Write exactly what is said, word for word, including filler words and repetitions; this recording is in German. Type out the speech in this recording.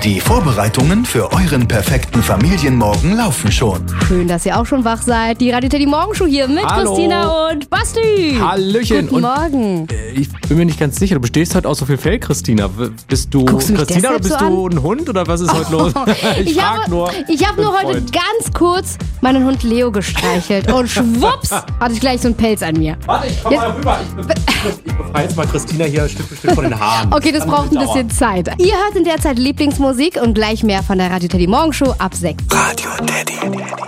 Die Vorbereitungen für euren perfekten Familienmorgen laufen schon. Schön, dass ihr auch schon wach seid. Die Radio Teddy Morgenshow hier mit Hallo. Christina und Basti. Hallöchen. Guten Und, Morgen. äh, ich bin mir nicht ganz sicher, du bestehst heute aus so viel Fell, Christina. W- Bist du Guckst du mich Christina oder deshalb bist so du ein Hund oder was ist heute los? ich Ich frag habe, nur. ich habe bin nur heute Freund. ganz kurz meinen Hund Leo gestreichelt und schwupps hatte ich gleich so einen Pelz an mir. Warte, ich komm Jetzt- mal rüber. Ich, be- ich befreie jetzt mal Christina hier Stück für Stück von den Haaren. Okay, das kann braucht ein nicht bisschen Zeit. Ihr hört in der Zeit Lieblingsmusik und gleich mehr von der Radio Teddy Morgenshow ab sechs. Radio Teddy.